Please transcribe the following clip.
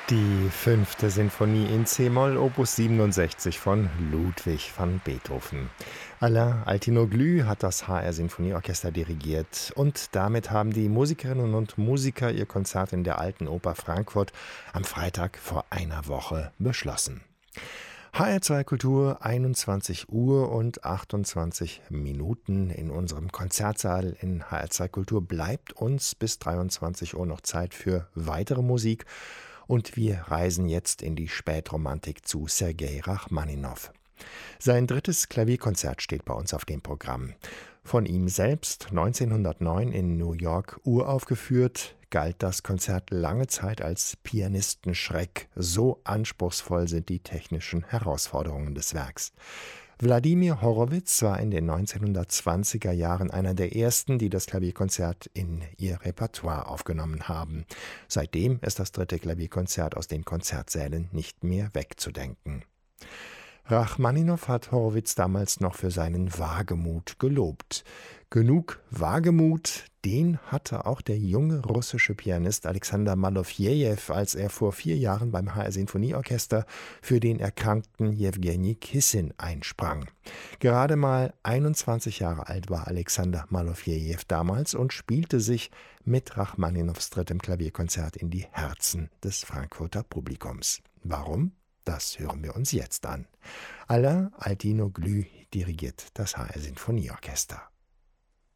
Die fünfte Sinfonie in C-Moll, Opus 67 von Ludwig van Beethoven. Alain Altinoglu hat das HR Sinfonieorchester dirigiert und damit haben die Musikerinnen und Musiker ihr Konzert in der Alten Oper Frankfurt am Freitag vor einer Woche beschlossen. HR2 Kultur, 21 Uhr und 28 Minuten in unserem Konzertsaal in HR2 Kultur bleibt uns bis 23 Uhr noch Zeit für weitere Musik. Und wir reisen jetzt in die Spätromantik zu Sergei Rachmaninow. Sein drittes Klavierkonzert steht bei uns auf dem Programm. Von ihm selbst 1909 in New York uraufgeführt, galt das Konzert lange Zeit als Pianistenschreck. So anspruchsvoll sind die technischen Herausforderungen des Werks. Wladimir Horowitz war in den 1920er Jahren einer der ersten, die das Klavierkonzert in ihr Repertoire aufgenommen haben. Seitdem ist das dritte Klavierkonzert aus den Konzertsälen nicht mehr wegzudenken. Rachmaninow hat Horowitz damals noch für seinen Wagemut gelobt. Genug Wagemut, den hatte auch der junge russische Pianist Alexander Malofejew, als er vor 4 Jahren beim HR Sinfonieorchester für den erkrankten Jewgeni Kissin einsprang. Gerade mal 21 Jahre alt war Alexander Malofejew damals und spielte sich mit Rachmaninows drittem Klavierkonzert in die Herzen des Frankfurter Publikums. Warum? Das hören wir uns jetzt an. Alain Altinoglu dirigiert das HR Sinfonieorchester.